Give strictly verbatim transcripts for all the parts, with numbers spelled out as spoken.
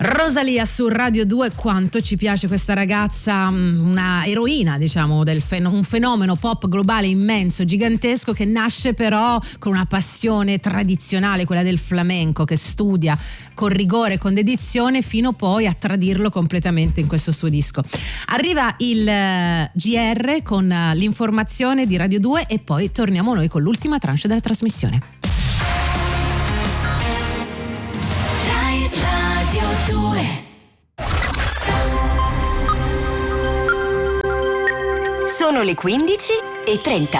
Rosalia su Radio due, quanto ci piace questa ragazza, una eroina diciamo del fen- un fenomeno pop globale immenso, gigantesco, che nasce però con una passione tradizionale, quella del flamenco, che studia con rigore, con dedizione, fino poi a tradirlo completamente in questo suo disco. Arriva il G R con l'informazione di Radio due e poi torniamo noi con l'ultima tranche della trasmissione. Radio due. Sono le quindici e trenta.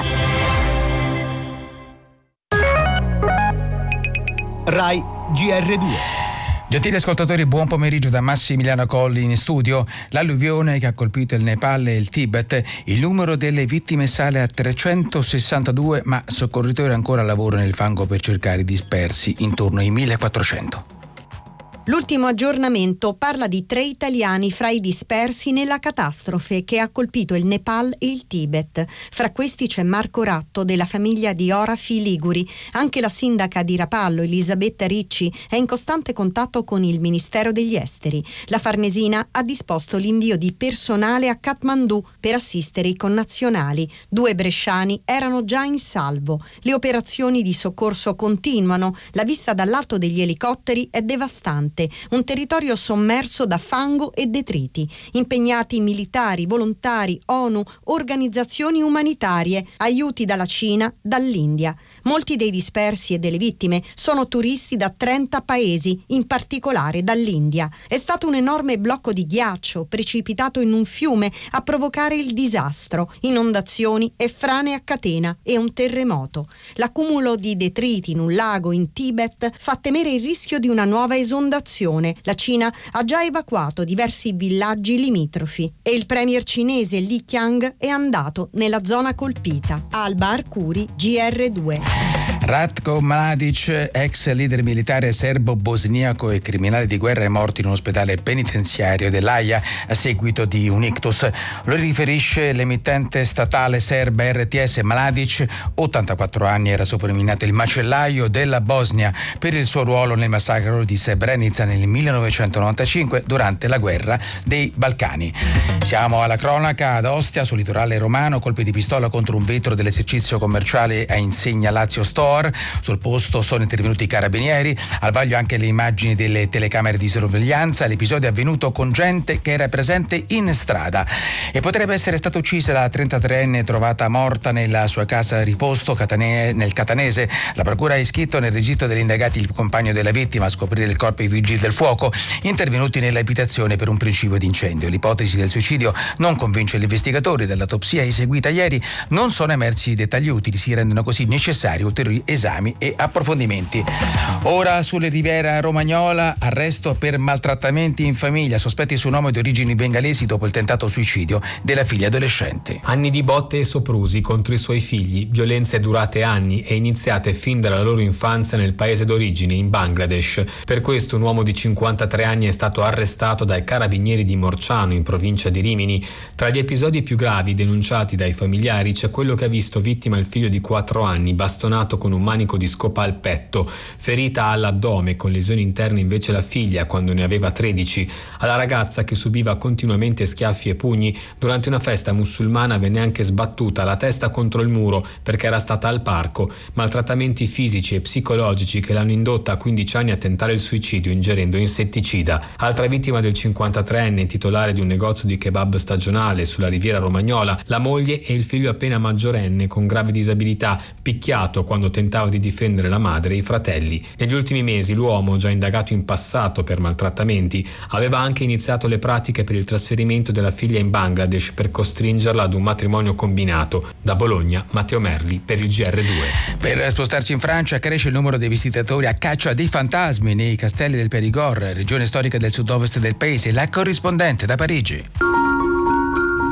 Rai G R due. Gentili ascoltatori, buon pomeriggio da Massimiliano Colli in studio. L'alluvione che ha colpito il Nepal e il Tibet, il numero delle vittime sale a trecentosessantadue, ma soccorritori ancora lavorano nel fango per cercare i dispersi, intorno ai millequattrocento. L'ultimo aggiornamento parla di tre italiani fra i dispersi nella catastrofe che ha colpito il Nepal e il Tibet. Fra questi c'è Marco Ratto della famiglia di Orafi Liguri. Anche la sindaca di Rapallo, Elisabetta Ricci, è in costante contatto con il Ministero degli Esteri. La Farnesina ha disposto l'invio di personale a Kathmandu per assistere i connazionali. Due bresciani erano già in salvo. Le operazioni di soccorso continuano. La vista dall'alto degli elicotteri è devastante. Un territorio sommerso da fango e detriti. Impegnati militari, volontari, ONU, organizzazioni umanitarie, aiuti dalla Cina, dall'India. Molti dei dispersi e delle vittime sono turisti da trenta paesi, in particolare dall'India. È stato un enorme blocco di ghiaccio precipitato in un fiume a provocare il disastro, inondazioni e frane a catena e un terremoto. L'accumulo di detriti in un lago in Tibet fa temere il rischio di una nuova esondazione. La Cina ha già evacuato diversi villaggi limitrofi e il premier cinese Li Qiang è andato nella zona colpita. Alba Arcuri, G R due. Ratko Mladic, ex leader militare serbo-bosniaco e criminale di guerra, è morto in un ospedale penitenziario dell'Aia a seguito di un ictus. Lo riferisce l'emittente statale serba R T S. Mladic, ottantaquattro anni, era soprannominato il macellaio della Bosnia per il suo ruolo nel massacro di Srebrenica nel millenovecentonovantacinque durante la guerra dei Balcani. Siamo alla cronaca. Ad Ostia, sul litorale romano, colpi di pistola contro un vetro dell'esercizio commerciale a insegna Lazio Store. Sul posto sono intervenuti i carabinieri, al vaglio anche le immagini delle telecamere di sorveglianza. L'episodio è avvenuto con gente che era presente in strada e potrebbe essere stata uccisa la trentatreenne trovata morta nella sua casa riposto catane- nel Catanese. La procura ha iscritto nel registro degli indagati il compagno della vittima. A scoprire il corpo i vigili del fuoco intervenuti nell'abitazione per un principio di incendio. L'ipotesi del suicidio non convince gli investigatori. Dall'autopsia eseguita ieri non sono emersi dettagli utili, si rendono così necessari ulteriori esami e approfondimenti. Ora sulle Riviera Romagnola, arresto per maltrattamenti in famiglia, sospetti su un uomo di origini bengalesi dopo il tentato suicidio della figlia adolescente. Anni di botte e soprusi contro i suoi figli, violenze durate anni e iniziate fin dalla loro infanzia nel paese d'origine, in Bangladesh. Per questo un uomo di cinquantatré anni è stato arrestato dai carabinieri di Morciano, in provincia di Rimini. Tra gli episodi più gravi denunciati dai familiari c'è quello che ha visto vittima il figlio di quattro anni, bastonato con un manico di scopa al petto, ferita all'addome, con lesioni interne invece la figlia quando ne aveva tredici. Alla ragazza, che subiva continuamente schiaffi e pugni, durante una festa musulmana venne anche sbattuta la testa contro il muro perché era stata al parco. Maltrattamenti fisici e psicologici che l'hanno indotta a quindici anni a tentare il suicidio ingerendo insetticida. Altra vittima del cinquantatreenne, titolare di un negozio di kebab stagionale sulla Riviera Romagnola, la moglie e il figlio appena maggiorenne con grave disabilità, picchiato quando tentava di difendere la madre e i fratelli. Negli ultimi mesi l'uomo, già indagato in passato per maltrattamenti, aveva anche iniziato le pratiche per il trasferimento della figlia in Bangladesh per costringerla ad un matrimonio combinato. Da Bologna, Matteo Merli per il G R due. Per spostarci in Francia, cresce il numero dei visitatori a caccia dei fantasmi nei castelli del Périgord, regione storica del sud-ovest del paese. La corrispondente da Parigi.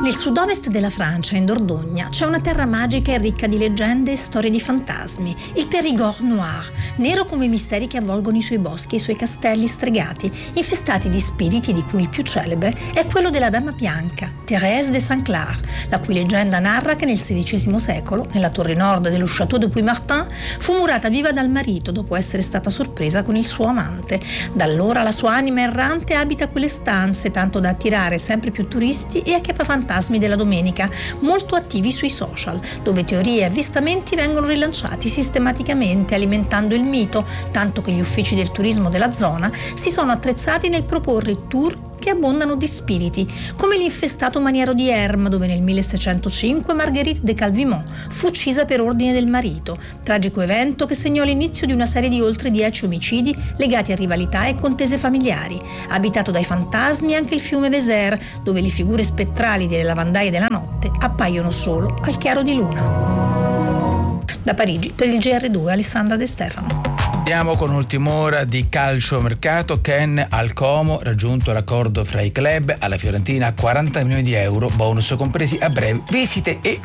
Nel sud-ovest della Francia, in Dordogne, c'è una terra magica e ricca di leggende e storie di fantasmi, il Périgord noir, nero come i misteri che avvolgono i suoi boschi e i suoi castelli stregati, infestati di spiriti di cui il più celebre è quello della Dama Bianca, Thérèse de Saint-Clar, la cui leggenda narra che nel sedicesimo secolo, nella torre nord dello Château de Puy-Martin, fu murata viva dal marito dopo essere stata sorpresa con il suo amante. Da allora la sua anima errante abita quelle stanze, tanto da attirare sempre più turisti e acchiappafantasmi della domenica, molto attivi sui social, dove teorie e avvistamenti vengono rilanciati sistematicamente, alimentando il mito, tanto che gli uffici del turismo della zona si sono attrezzati nel proporre tour che abbondano di spiriti, come l'infestato maniero di Hermes, dove nel milleseicentocinque Marguerite de Calvimont fu uccisa per ordine del marito, tragico evento che segnò l'inizio di una serie di oltre dieci omicidi legati a rivalità e contese familiari. Abitato dai fantasmi anche il fiume Vézère, dove le figure spettrali delle lavandaie della notte appaiono solo al chiaro di luna. Da Parigi, per il G R due, Alessandra De Stefano. Andiamo con ultima ora di calciomercato. Ken al Como, raggiunto l'accordo fra i club, alla Fiorentina quaranta milioni di euro, bonus compresi a breve, visite e